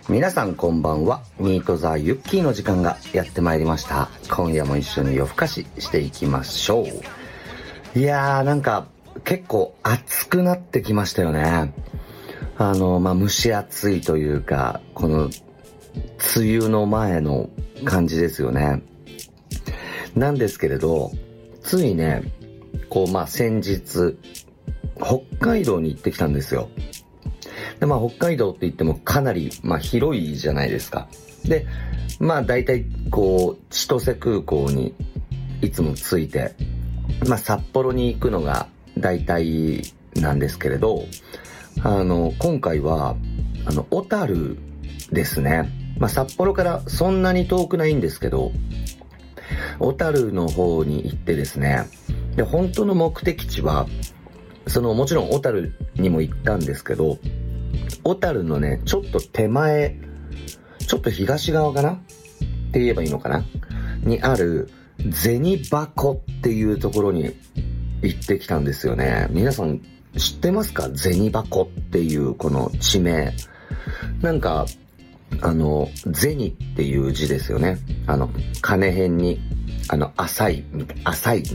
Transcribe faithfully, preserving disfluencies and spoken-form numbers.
皆さんこんばんは。ミートザユッキーの時間がやってまいりました。今夜も一緒に夜更かししていきましょう。いやーなんか結構暑くなってきましたよね。あのまあ蒸し暑いというか、この梅雨の前の感じですよね。なんですけれど、ついねこうまあ先日北海道に行ってきたんですよ。でまあ北海道って言ってもかなりまあ広いじゃないですか。でまあ大体こう千歳空港にいつも着いて、まあ札幌に行くのが大体なんですけれど、あの今回はあの小樽ですね。まあ札幌からそんなに遠くないんですけど、小樽の方に行ってですね。で本当の目的地はそのもちろん小樽にも行ったんですけど、小樽のねちょっと手前、ちょっと東側かなって言えばいいのかなにある銭箱っていうところに行ってきたんですよね。皆さん知ってますか？銭箱っていうこの地名。なんかあの銭っていう字ですよね。あの金辺にあの浅い浅い